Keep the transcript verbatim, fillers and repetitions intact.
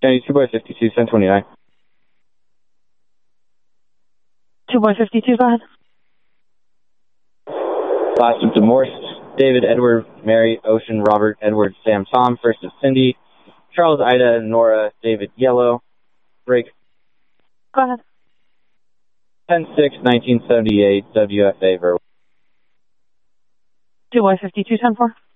Kennedy two by fifty-two, ten twenty-nine. two by fifty-two, go ahead. Last of Demorse, David, Edward, Mary, Ocean, Robert, Edward, Sam, Tom. First of Cindy, Charles, Ida, Nora, David, Yellow. Break. Go ahead. ten six, nineteen seventy-eight, W F A, Ver. two by fifty-two, ten four.